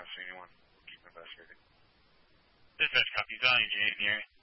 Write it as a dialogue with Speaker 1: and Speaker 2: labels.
Speaker 1: not see anyone. We'll keep investigating.
Speaker 2: Dispatch copy. Valiant Engineering.